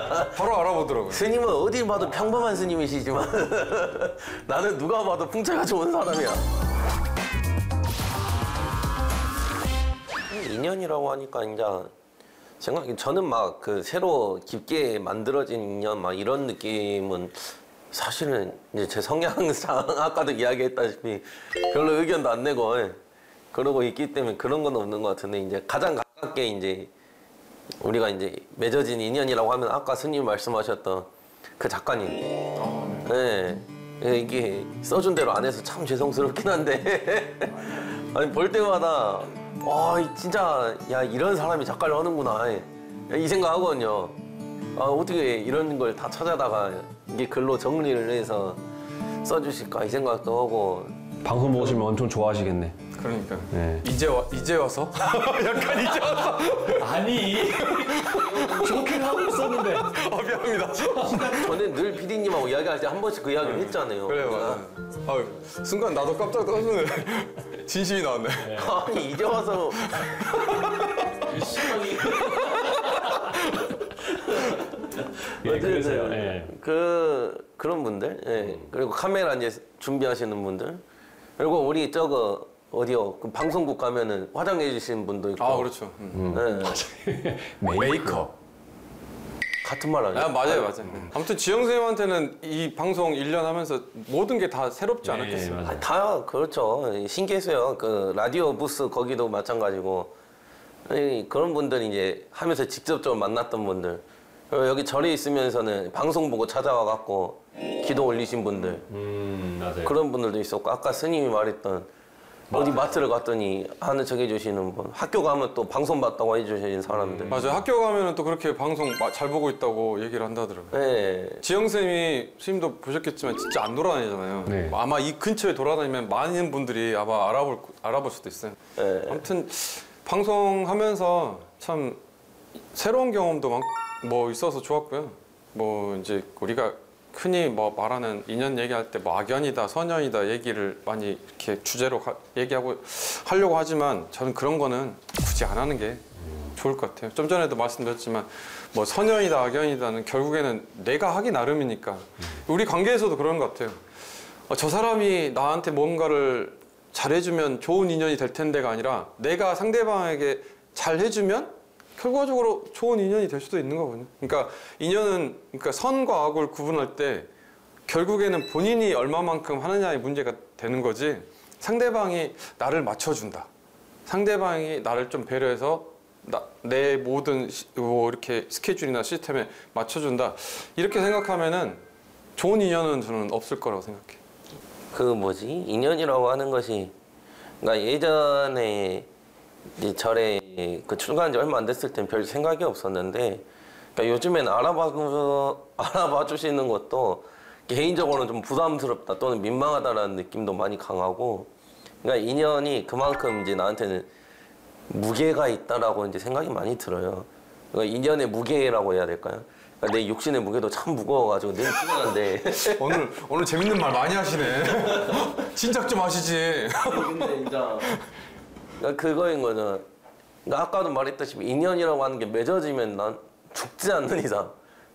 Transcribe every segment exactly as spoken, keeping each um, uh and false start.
바로 알아보더라고요. 스님은 어딜 봐도 평범한 스님이시지만 나는 누가 봐도 풍채가 좋은 사람이야. 인연이라고 하니까 이제 생각 저는 막 그 새로 깊게 만들어진 인연 막 이런 느낌은 사실은 이제 제 성향상 아까도 이야기했다시피 별로 의견도 안 내고 그러고 있기 때문에 그런 건 없는 것 같은데 이제 가장 가깝게 이제 우리가 이제 맺어진 인연이라고 하면 아까 스님 말씀하셨던 그 작가님. 네. 이게 써준 대로 안 해서 참 죄송스럽긴 한데 아니 볼 때마다 와 진짜 야 이런 사람이 작가를 하는구나 이 생각하거든요. 아, 어떻게 이런 걸 다 찾아다가 이게 글로 정리를 해서 써주실까 이 생각도 하고. 방송 보시면 엄청 좋아하시겠네. 그러니까 네. 이제 와 이제 와서 약간 이제 와서 아니 좋게 하고 있었는데. 아 미안합니다. 저는 늘 피디님하고 이야기할 때 한 번씩 그 이야기를 했잖아요. 그래요. 그러니까. 아 순간 나도 깜짝 놀랐네. 진심이 나왔네. 아니 이제 와서 예, 그래서요. 예. 그 그런 분들, 예. 그리고 카메라 이제 준비하시는 분들, 그리고 우리 저거 어디요? 그 방송국 가면은 화장해 주시는 분도 있고. 아 그렇죠. 음. 네. 메이커. 같은 말 아니에요? 아 맞아요, 맞아요. 음. 아무튼 지영 선생님한테는 이 방송 일 년 하면서 모든 게 다 새롭지 않았겠어요? 네, 아, 다 그렇죠. 신기했어요. 그 라디오 부스 거기도 마찬가지고 아니, 그런 분들이 이제 하면서 직접적으로 만났던 분들. 그리고 여기 절에 있으면서는 방송 보고 찾아와 갖고 기도 올리신 분들. 음, 맞아요. 그런 분들도 있었고 아까 스님이 말했던 어디 마트를 갔더니 하는 척 해주시는 분, 학교 가면 또 방송 봤다고 해주시는 사람들. 맞아요. 학교 가면은 또 그렇게 방송 잘 보고 있다고 얘기를 한다더라고요. 네. 지영 쌤이 스님도 보셨겠지만 진짜 안 돌아다니잖아요. 네. 아마 이 근처에 돌아다니면 많은 분들이 아마 알아볼 알아볼 수도 있어요. 네. 아무튼 방송하면서 참 새로운 경험도 많, 뭐 있어서 좋았고요. 뭐 이제 우리가 흔히 뭐 말하는 인연 얘기할 때 뭐 악연이다, 선연이다 얘기를 많이 이렇게 주제로 가, 얘기하고 하려고 하지만 저는 그런 거는 굳이 안 하는 게 좋을 것 같아요. 좀 전에도 말씀드렸지만 뭐 선연이다, 악연이다는 결국에는 내가 하기 나름이니까 우리 관계에서도 그런 것 같아요. 어, 저 사람이 나한테 뭔가를 잘해주면 좋은 인연이 될 텐데가 아니라 내가 상대방에게 잘 해주면 결과적으로 좋은 인연이 될 수도 있는 거거든요. 그러니까 인연은 그러니까 선과 악을 구분할 때 결국에는 본인이 얼마만큼 하느냐의 문제가 되는 거지 상대방이 나를 맞춰준다. 상대방이 나를 좀 배려해서 나, 내 모든 시, 뭐 이렇게 스케줄이나 시스템에 맞춰준다. 이렇게 생각하면은 좋은 인연은 저는 없을 거라고 생각해요. 그 뭐지? 인연이라고 하는 것이 그러니까 예전에 이제 절에 그 출가한 지 얼마 안 됐을 땐 별 생각이 없었는데 그러니까 요즘엔 알아봐, 알아봐 주시는 것도 개인적으로는 좀 부담스럽다 또는 민망하다라는 느낌도 많이 강하고 그러니까 인연이 그만큼 이제 나한테는 무게가 있다라고 이제 생각이 많이 들어요. 그러니까 인연의 무게라고 해야 될까요? 그러니까 내 육신의 무게도 참 무거워가지고 늘 피곤한데 오늘 오늘 재밌는 말 많이 하시네. 진작 좀 하시지. 근데 진짜 그러니까 그거인 거죠. 그러니까 아까도 말했다시피 인연이라고 하는 게 맺어지면 난 죽지 않는 이상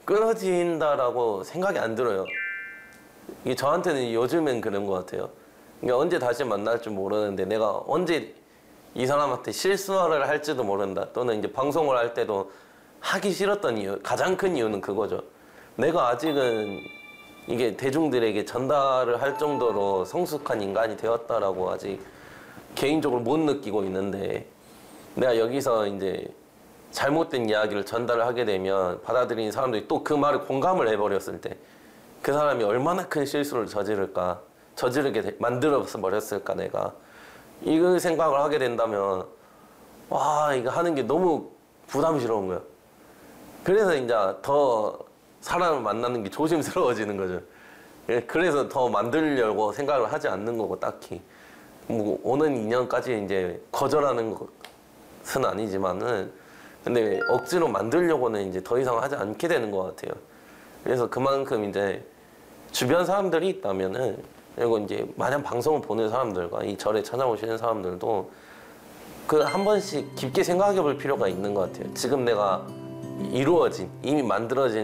끊어진다라고 생각이 안 들어요. 이게 저한테는 요즘엔 그런 것 같아요. 그러니까 언제 다시 만날지 모르는데 내가 언제 이 사람한테 실수를 할지도 모른다. 또는 이제 방송을 할 때도 하기 싫었던 이유, 가장 큰 이유는 그거죠. 내가 아직은 이게 대중들에게 전달을 할 정도로 성숙한 인간이 되었다라고 아직 개인적으로 못 느끼고 있는데 내가 여기서 이제 잘못된 이야기를 전달을 하게 되면 받아들이는 사람들이 또 그 말에 공감을 해버렸을 때 그 사람이 얼마나 큰 실수를 저지를까 저지르게 만들어 버렸을까 내가 이거 생각을 하게 된다면 와 이거 하는 게 너무 부담스러운 거야. 그래서 이제 더 사람을 만나는 게 조심스러워지는 거죠. 그래서 더 만들려고 생각을 하지 않는 거고 딱히 뭐 오는 인연까지 이제 거절하는 것은 아니지만은 근데 억지로 만들려고는 이제 더 이상 하지 않게 되는 것 같아요. 그래서 그만큼 이제 주변 사람들이 있다면은 그리고 이제 마냥 방송을 보는 사람들과 이 절에 찾아오시는 사람들도 그 한 번씩 깊게 생각해 볼 필요가 있는 것 같아요. 지금 내가 이루어진 이미 만들어진